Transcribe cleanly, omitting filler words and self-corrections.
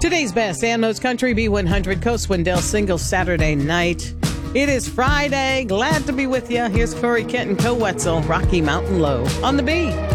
Today's best, Sam Knows Country B100 Coast Swindell single Saturday night. It is Friday. Glad to be with you. Here's Corey Kent and Co. Wetzel, Rocky Mountain Low on the B.